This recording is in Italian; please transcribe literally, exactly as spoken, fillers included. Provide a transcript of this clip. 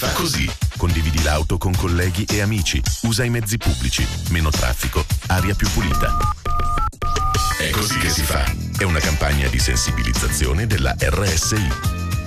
fa così. Condividi l'auto con colleghi e amici. Usa i mezzi pubblici. Meno traffico. Aria più pulita. È così che si fa. È una campagna di sensibilizzazione della R S I.